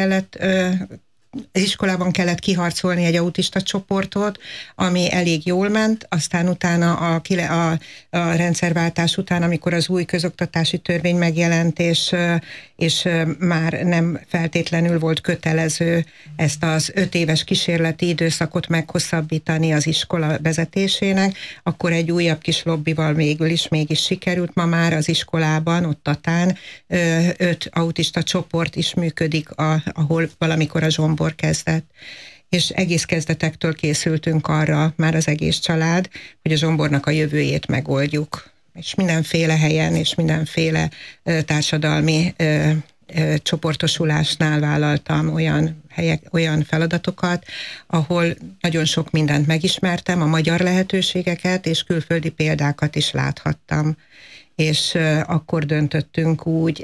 iskolában kellett kiharcolni egy autista csoportot, ami elég jól ment, aztán utána a rendszerváltás után, amikor az új közoktatási törvény megjelent, és már nem feltétlenül volt kötelező ezt az 5 éves kísérleti időszakot meghosszabbítani az iskola vezetésének, akkor egy újabb kis lobbival mégis sikerült. Ma már az iskolában, ott Tatán 5 autista csoport is működik, ahol valamikor a Zsombor kezdett. És egész kezdetektől készültünk arra, már az egész család, hogy a Zsombornak a jövőjét megoldjuk. És mindenféle helyen, és mindenféle társadalmi csoportosulásnál vállaltam olyan feladatokat, ahol nagyon sok mindent megismertem, a magyar lehetőségeket, és külföldi példákat is láthattam. És akkor döntöttünk úgy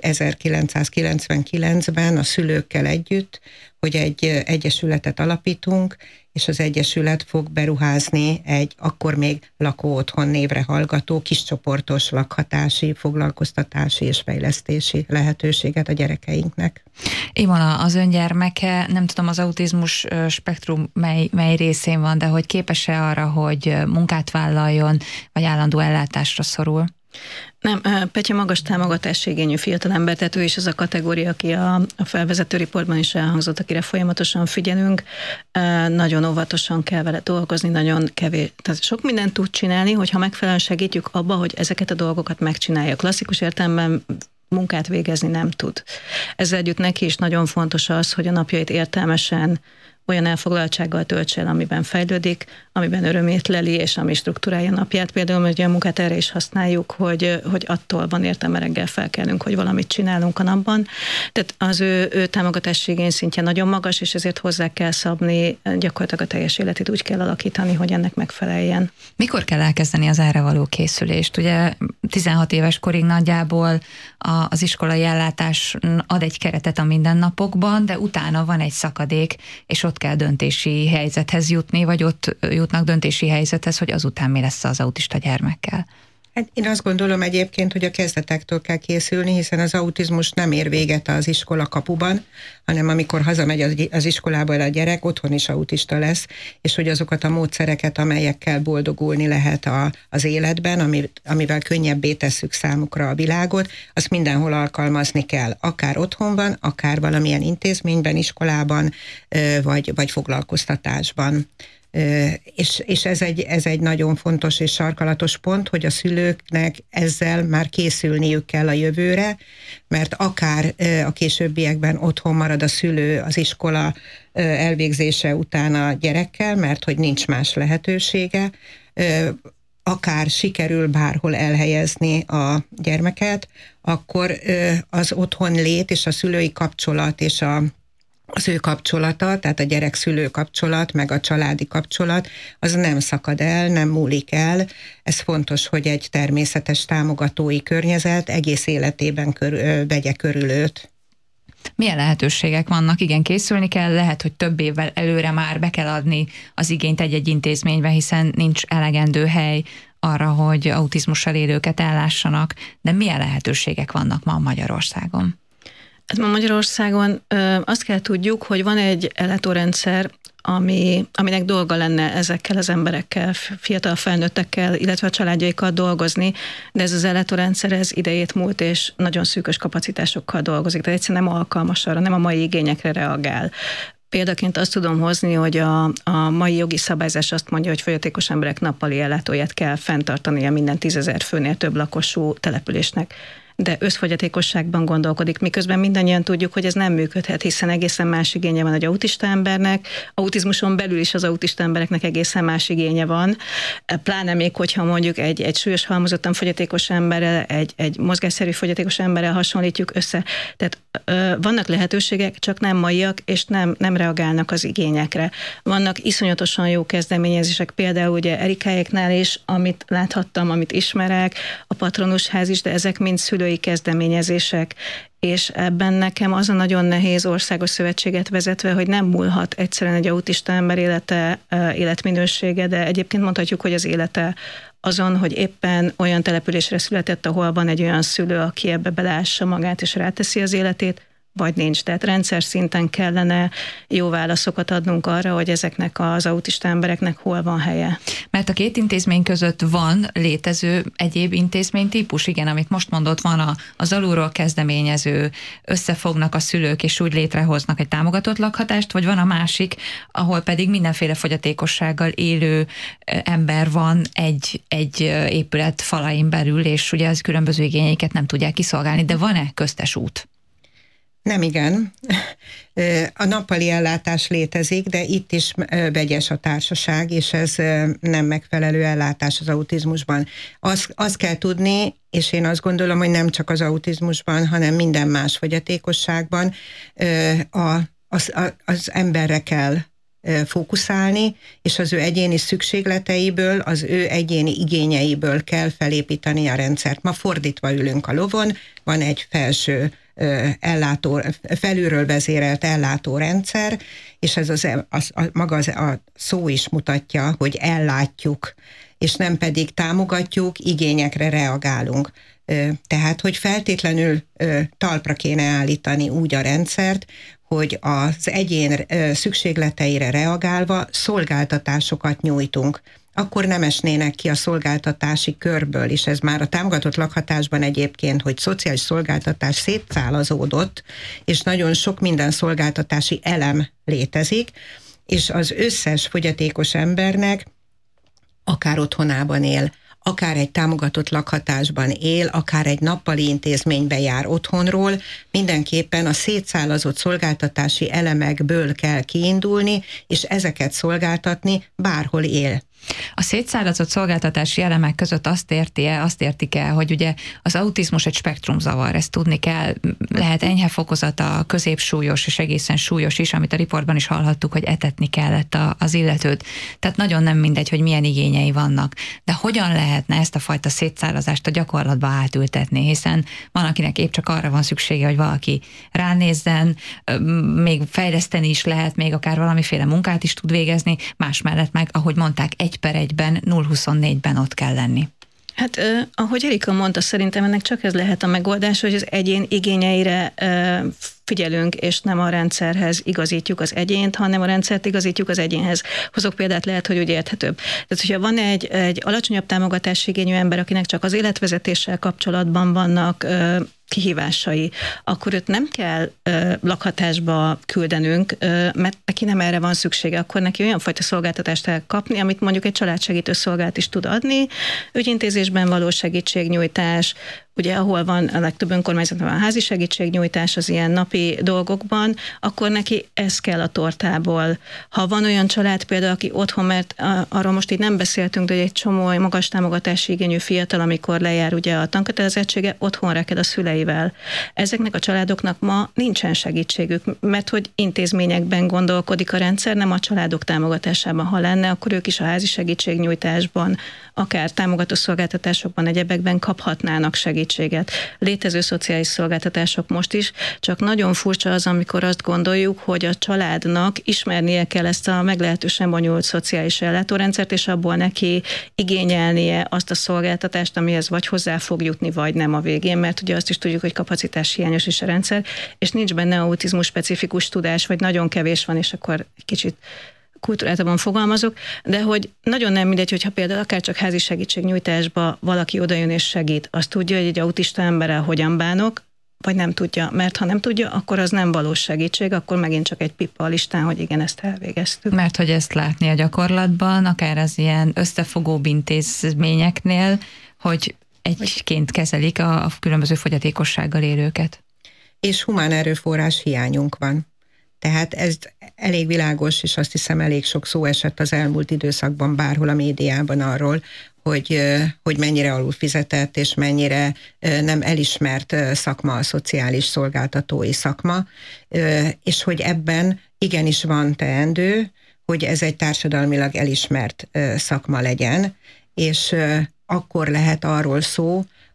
1999-ben a szülőkkel együtt, hogy egy egyesületet alapítunk, és az egyesület fog beruházni egy akkor még lakóotthon névre hallgató kiscsoportos lakhatási, foglalkoztatási és fejlesztési lehetőséget a gyerekeinknek. Ivona, az ön gyermeke, nem tudom az autizmus spektrum mely részén van, de hogy képes-e arra, hogy munkát vállaljon, vagy állandó ellátásra szorul? Nem, Petya magas támogatási igényű fiatalember, tehát ő is az a kategória, aki a felvezető riportban is elhangzott, akire folyamatosan figyelünk. Nagyon óvatosan kell vele dolgozni, nagyon kevés. Tehát sok mindent tud csinálni, hogyha megfelelően segítjük abba, hogy ezeket a dolgokat megcsinálja. Klasszikus értelemben munkát végezni nem tud. Ezzel együtt neki is nagyon fontos az, hogy a napjait értelmesen, olyan elfoglaltsággal töltse el, amiben fejlődik, amiben örömét leli, és ami struktúrálja napját. Például, mert a munkát erre is használjuk, hogy attól van értelme reggel felkelnünk, hogy valamit csinálunk a napban. Tehát az ő támogatási igény szintje nagyon magas, és ezért hozzá kell szabni, gyakorlatilag a teljes életét úgy kell alakítani, hogy ennek megfeleljen. Mikor kell elkezdeni az erre való készülést? Ugye 16 éves korig nagyjából az iskolai ellátás ad egy keretet a mindennapokban, de utána van egy szakadék, és ott kell döntési helyzethez jutni, vagy ott jutnak döntési helyzethez, hogy azután mi lesz az autista gyermekkel. Hát én azt gondolom egyébként, hogy a kezdetektől kell készülni, hiszen az autizmus nem ér véget az iskola kapuban, hanem amikor hazamegy az iskolából a gyerek, otthon is autista lesz, és hogy azokat a módszereket, amelyekkel boldogulni lehet az életben, amivel könnyebbé tesszük számukra a világot, azt mindenhol alkalmazni kell. Akár otthon van, akár valamilyen intézményben, iskolában, vagy foglalkoztatásban. És ez egy nagyon fontos és sarkalatos pont, hogy a szülőknek ezzel már készülniük kell a jövőre, mert akár a későbbiekben otthon marad a szülő az iskola elvégzése után a gyerekkel, mert hogy nincs más lehetősége, akár sikerül bárhol elhelyezni a gyermeket, akkor az otthon lét és a szülői kapcsolat és az ő kapcsolata, tehát a gyerek-szülő kapcsolat, meg a családi kapcsolat, az nem szakad el, nem múlik el. Ez fontos, hogy egy természetes támogatói környezet egész életében vegye körül őt. Milyen lehetőségek vannak? Igen, készülni kell, lehet, hogy több évvel előre már be kell adni az igényt egy-egy intézménybe, hiszen nincs elegendő hely arra, hogy autizmussal élőket ellássanak, de milyen lehetőségek vannak ma Magyarországon? Hát ma Magyarországon azt kell tudjuk, hogy van egy ellátórendszer, aminek dolga lenne ezekkel az emberekkel, fiatal felnőttekkel, illetve a családjaikkal dolgozni, de ez az ellátórendszer ez idejét múlt, és nagyon szűkös kapacitásokkal dolgozik, tehát egyszerűen nem alkalmas arra, nem a mai igényekre reagál. Példaként azt tudom hozni, hogy a mai jogi szabályzás azt mondja, hogy fogyatékos emberek nappali ellátóját kell fenntartania minden 10 000 főnél több lakosú településnek. De összfogyatékosságban gondolkodik, miközben mindannyian tudjuk, hogy ez nem működhet, hiszen egészen más igénye van egy autista embernek, autizmuson belül is az autista embereknek egészen más igénye van, pláne még, hogyha mondjuk egy súlyos halmozottan fogyatékos emberrel, egy mozgásszerű fogyatékos emberrel hasonlítjuk össze. Tehát vannak lehetőségek, csak nem maiak, és nem reagálnak az igényekre. Vannak iszonyatosan jó kezdeményezések, például ugye Erikáéknál is, amit láthattam, amit ismerek, a Patronusház is, de ezek mind szülői kezdeményezések, és ebben nekem az a nagyon nehéz országos szövetséget vezetve, hogy nem múlhat egyszerűen egy autista ember életminősége, de egyébként mondhatjuk, hogy az élete azon, hogy éppen olyan településre született, ahol van egy olyan szülő, aki ebbe beleássa magát és ráteszi az életét, vagy nincs. Tehát rendszer szinten kellene jó válaszokat adnunk arra, hogy ezeknek az autista embereknek hol van helye. Mert a két intézmény között van létező egyéb intézménytípus, igen, amit most mondott, van az alulról kezdeményező, összefognak a szülők, és úgy létrehoznak egy támogatott lakhatást, vagy van a másik, ahol pedig mindenféle fogyatékossággal élő ember van egy épület falain belül, és ugye az különböző igényeiket nem tudják kiszolgálni, de van-e köztes út? Nem igen. A nappali ellátás létezik, de itt is vegyes a társaság, és ez nem megfelelő ellátás az autizmusban. Azt kell tudni, és én azt gondolom, hogy nem csak az autizmusban, hanem minden más fogyatékosságban az emberre kell fókuszálni, és az ő egyéni szükségleteiből, az ő egyéni igényeiből kell felépíteni a rendszert. Ma fordítva ülünk a lovon, van egy felső felülről vezérelt ellátórendszer, és ez maga a szó is mutatja, hogy ellátjuk, és nem pedig támogatjuk, igényekre reagálunk. Tehát, hogy feltétlenül talpra kéne állítani úgy a rendszert, hogy az egyén szükségleteire reagálva szolgáltatásokat nyújtunk. Akkor nem esnének ki a szolgáltatási körből, és ez már a támogatott lakhatásban egyébként, hogy szociális szolgáltatás szétszálazódott, és nagyon sok minden szolgáltatási elem létezik, és az összes fogyatékos embernek akár otthonában él, akár egy támogatott lakhatásban él, akár egy nappali intézménybe jár otthonról, mindenképpen a szétszálazott szolgáltatási elemekből kell kiindulni, és ezeket szolgáltatni bárhol él. A szétszárazott szolgáltatási elemek között azt értik el, hogy ugye az autizmus egy spektrumzavar, ezt tudni kell, lehet enyhe fokozata, középsúlyos és egészen súlyos is, amit a riportban is hallhattuk, hogy etetni kellett az illetőt. Tehát nagyon nem mindegy, hogy milyen igényei vannak. De hogyan lehetne ezt a fajta szétszárazást a gyakorlatba átültetni, hiszen van, akinek épp csak arra van szüksége, hogy valaki ránézzen, még fejleszteni is lehet, még akár valamiféle munkát is tud végezni, más mellett meg, ahogy mondták, 1/1-ben, 0-24-ben ott kell lenni. Hát, ahogy Erika mondta, szerintem ennek csak ez lehet a megoldás, hogy az egyén igényeire figyelünk, és nem a rendszerhez igazítjuk az egyént, hanem a rendszert igazítjuk az egyénhez. Hozok példát, lehet, hogy úgy érthetőbb. Tehát, hogyha van egy alacsonyabb támogatási igényű ember, akinek csak az életvezetéssel kapcsolatban vannak kihívásai, akkor őt nem kell lakhatásba küldenünk, mert neki nem erre van szüksége, akkor neki olyan fajta szolgáltatást kell kapni, amit mondjuk egy családsegítő szolgálat is tud adni, ügyintézésben való segítségnyújtás, ugye ahol van a legtöbb önkormányzatban van házi segítségnyújtás az ilyen napi dolgokban, akkor neki ez kell a tortából. Ha van olyan család például, aki otthon, mert arról most így nem beszéltünk, de egy csomó magas támogatási igényű fiatal, amikor lejár ugye a tankötelezettsége, otthon reked a szüleivel. Ezeknek a családoknak ma nincsen segítségük, mert hogy intézményekben gondolkodik a rendszer, nem a családok támogatásában. Ha lenne, akkor ők is a házi segítségnyújtásban, akár támogató szolgáltatásokban, egyebekben kaphatnának segítséget. Létező szociális szolgáltatások most is, csak nagyon furcsa az, amikor azt gondoljuk, hogy a családnak ismernie kell ezt a meglehetősen bonyolult szociális ellátórendszert, és abból neki igényelnie azt a szolgáltatást, amihez vagy hozzá fog jutni, vagy nem a végén, mert ugye azt is tudjuk, hogy kapacitás hiányos is a rendszer, és nincs benne autizmus specifikus tudás, vagy nagyon kevés van, és akkor egy kicsit kultúráltabban fogalmazok, de hogy nagyon nem mindegy, hogyha például akár csak házi segítségnyújtásba valaki odajön és segít, azt tudja, hogy egy autista emberrel hogyan bánok, vagy nem tudja, mert ha nem tudja, akkor az nem valós segítség, akkor megint csak egy pippa a listán, hogy igen, ezt elvégeztük. Mert hogy ezt látni a gyakorlatban, akár az ilyen összefogóbb intézményeknél, hogy egyként kezelik a különböző fogyatékossággal élőket. És humán erőforrás hiányunk van. Tehát ez elég világos, és azt hiszem elég sok szó esett az elmúlt időszakban bárhol a médiában arról, hogy mennyire alulfizetett és mennyire nem elismert szakma a szociális szolgáltatói szakma, és hogy ebben igenis van teendő, hogy ez egy társadalmilag elismert szakma legyen, és akkor lehet arról szó,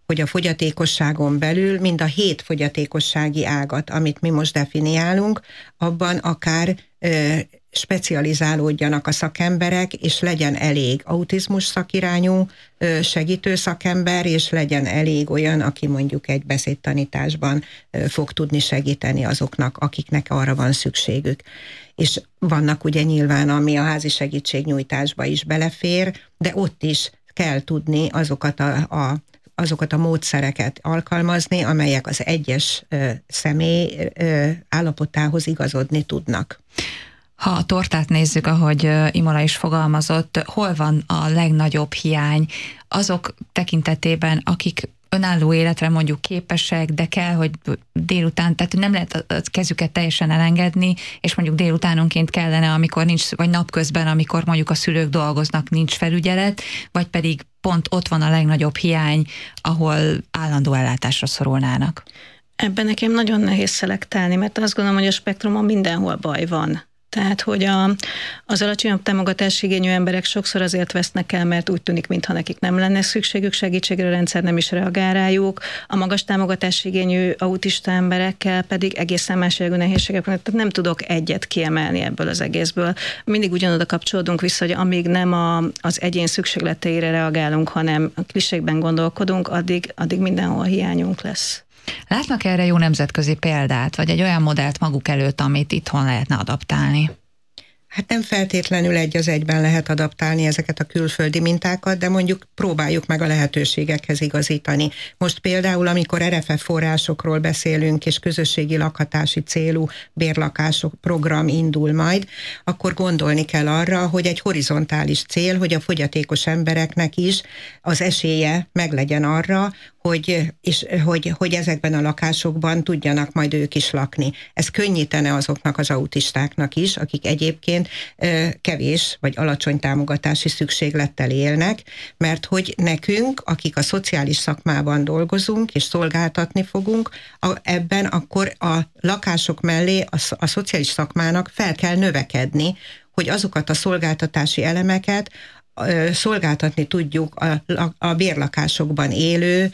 hogy a fogyatékosságon belül mind a 7 fogyatékossági ágat, amit mi most definiálunk, abban akár specializálódjanak a szakemberek, és legyen elég autizmus szakirányú segítő szakember, és legyen elég olyan, aki mondjuk egy beszédtanításban fog tudni segíteni azoknak, akiknek arra van szükségük. És vannak ugye nyilván, ami a házi segítségnyújtásba is belefér, de ott is kell tudni azokat a módszereket alkalmazni, amelyek az egyes személy állapotához igazodni tudnak. Ha a tortát nézzük, ahogy Imola is fogalmazott, hol van a legnagyobb hiány azok tekintetében, akik önálló életre mondjuk képesek, de kell, hogy délután, tehát nem lehet a kezüket teljesen elengedni, és mondjuk délutánonként kellene, amikor nincs, vagy napközben, amikor mondjuk a szülők dolgoznak, nincs felügyelet, vagy pedig pont ott van a legnagyobb hiány, ahol állandó ellátásra szorulnának. Ebben nekem nagyon nehéz szelektálni, mert azt gondolom, hogy a spektrumon mindenhol baj van. Tehát, hogy az alacsonyabb támogatásigényű emberek sokszor azért vesznek el, mert úgy tűnik, mintha nekik nem lenne szükségük segítségre, a rendszer nem is reagál rájuk. A magas támogatásigényű autista emberekkel pedig egészen más jellegű nehézségek vannak. Tehát nem tudok egyet kiemelni ebből az egészből. Mindig ugyanoda kapcsolódunk vissza, hogy amíg nem az egyén szükségleteire reagálunk, hanem a klisékben gondolkodunk, addig mindenhol hiányunk lesz. Látnak erre jó nemzetközi példát, vagy egy olyan modellt maguk előtt, amit itthon lehetne adaptálni? Hát nem feltétlenül egy az egyben lehet adaptálni ezeket a külföldi mintákat, de mondjuk próbáljuk meg a lehetőségekhez igazítani. Most például, amikor RFF forrásokról beszélünk, és közösségi lakhatási célú bérlakások program indul majd, akkor gondolni kell arra, hogy egy horizontális cél, hogy a fogyatékos embereknek is az esélye meglegyen arra, hogy ezekben a lakásokban tudjanak majd ők is lakni. Ez könnyítene azoknak az autistáknak is, akik egyébként kevés vagy alacsony támogatási szükséglettel élnek, mert hogy nekünk, akik a szociális szakmában dolgozunk és szolgáltatni fogunk, ebben akkor a lakások mellé a szociális szakmának fel kell növekedni, hogy azokat a szolgáltatási elemeket szolgáltatni tudjuk a bérlakásokban élő,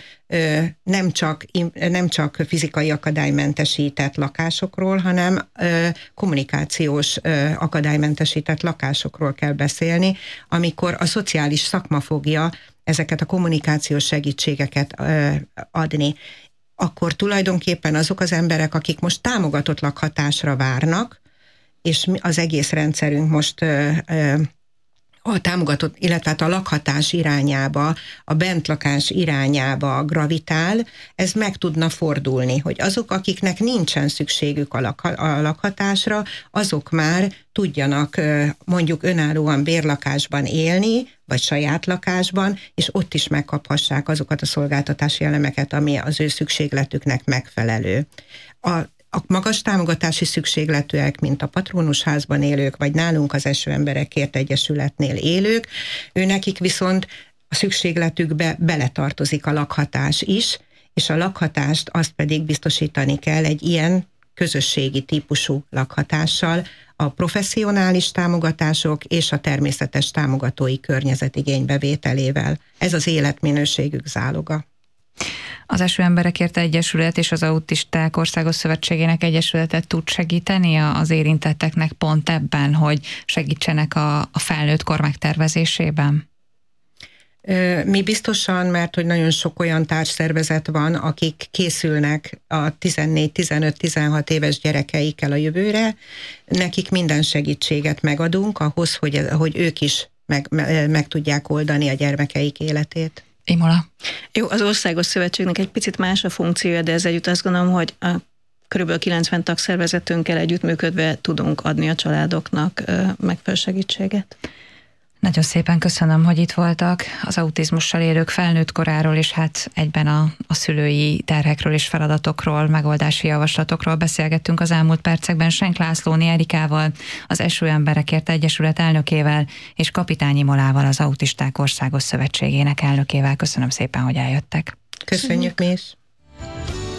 nem csak fizikai akadálymentesített lakásokról, hanem kommunikációs akadálymentesített lakásokról kell beszélni, amikor a szociális szakma fogja ezeket a kommunikációs segítségeket adni. Akkor tulajdonképpen azok az emberek, akik most támogatott lakhatásra várnak, és az egész rendszerünk most a támogatott, illetve hát a lakhatás irányába, a bentlakás irányába gravitál, ez meg tudna fordulni, hogy azok, akiknek nincsen szükségük a lakhatásra, azok már tudjanak mondjuk önállóan bérlakásban élni, vagy saját lakásban, és ott is megkaphassák azokat a szolgáltatási elemeket, ami az ő szükségletüknek megfelelő. A magas támogatási szükségletűek, mint a patronusházban élők, vagy nálunk az Esőemberekért Egyesületnél élők, őnekik viszont a szükségletükbe beletartozik a lakhatás is, és a lakhatást azt pedig biztosítani kell egy ilyen közösségi típusú lakhatással, a professzionális támogatások és a természetes támogatói környezet igénybevételével. Ez az életminőségük záloga. Az Esőemberekért Egyesület és az Autisták Országos Szövetségének Egyesületet tud segíteni az érintetteknek pont ebben, hogy segítsenek a felnőtt kor megtervezésében? Mi biztosan, mert hogy nagyon sok olyan társszervezet van, akik készülnek a 14-15-16 éves gyerekeikkel a jövőre, nekik minden segítséget megadunk ahhoz, hogy ők is meg tudják oldani a gyermekeik életét. Imola? Jó, az Országos Szövetségnek egy picit más a funkciója, de ez együtt azt gondolom, hogy a kb. 90 tagszervezetünkkel együttműködve tudunk adni a családoknak megfelelő segítséget. Nagyon szépen köszönöm, hogy itt voltak. Az autizmussal élők felnőtt koráról, és hát egyben a szülői terhekről és feladatokról, megoldási javaslatokról beszélgettünk az elmúlt percekben Senk Lászlóné Erikával, az Esőemberekért Egyesület elnökével, és Kapitány Imolával, az Autisták Országos Szövetségének elnökével. Köszönöm szépen, hogy eljöttek. Köszönjük mi is.